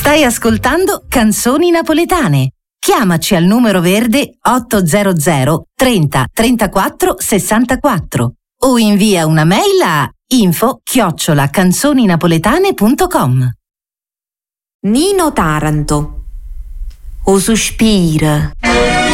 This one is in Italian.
Stai ascoltando Canzoni Napoletane. Chiamaci al numero verde 800 30 34 64 o invia una mail a info@canzoninapoletane.com. Nino Taranto. O sospira.